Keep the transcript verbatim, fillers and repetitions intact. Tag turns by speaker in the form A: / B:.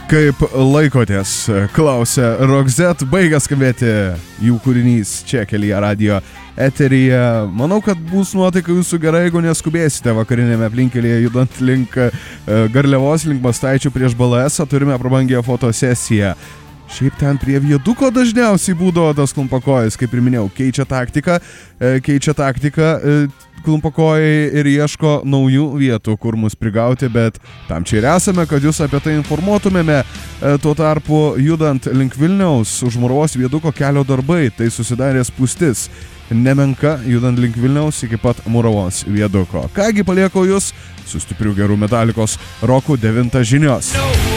A: Kaip laikotės, klausia Roxette, baigia skambėti jų kūrinys čia kelyje radio eteryje. Manau, kad bus nuotaika jūsų gerai, jeigu neskubėsite vakarinėme aplinkelėje judant link Garliavos, link Mastaičių prieš B L S, turime prabangią fotosesiją. Šiaip ten prie vieduko dažniausiai būdavo tas klumpakojais, kaip ir minėjau, keičia taktiką, keičia taktiką klumpakojai ir ieško naujų vietų, kur mus prigauti, bet tam čia ir esame, kad jūs apie tai informuotumėme. Tuo tarpu, judant link Vilniaus, už Moravos vieduko kelio darbai, tai susidarė spūstis nemenka, judant link Vilniaus iki pat Moravos vieduko. Kągi, palieku jūs su stipriu gerų Metalikos roku devintą žinios.